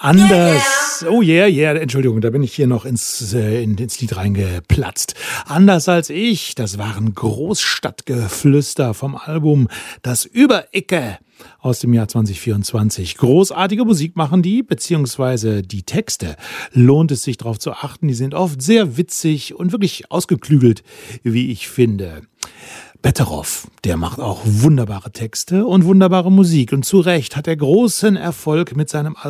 Anders. Oh yeah, Entschuldigung, da bin ich hier noch ins Lied reingeplatzt. Anders als ich, das waren Großstadtgeflüster vom Album Das Übericke aus dem Jahr 2024. Großartige Musik machen die, beziehungsweise die Texte. Lohnt es sich darauf zu achten, die sind oft sehr witzig und wirklich ausgeklügelt, wie ich finde. Betteroff, der macht auch wunderbare Texte und wunderbare Musik. Und zu Recht hat er großen Erfolg mit seinem